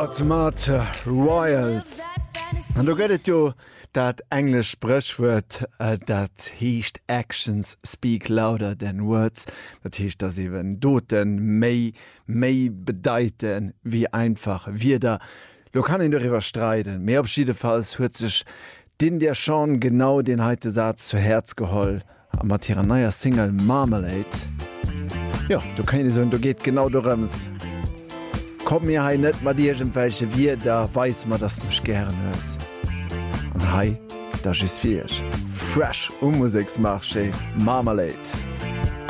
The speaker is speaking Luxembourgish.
Scott mat Royals. An du gëtt jo dat englisch Sprechwurt dat hiecht Actions speak louder than words. Dat hiecht dass iwwen doten méi bedeiten wie einfach wieder. Lo kann in darüber streiten. Mehr abschiedefalls huet sech den der schon genau den heite Satz zu Herz geholl. Am mat ihrer neuer Single Marmalade. Ja, du kann so, du geht genau darums. Komm mir hei net mat Dirgem welche wie, da weiss man, dass duch gern hörst. Und hei, das ist fierch. Fresh Musiksmarché Marmalade.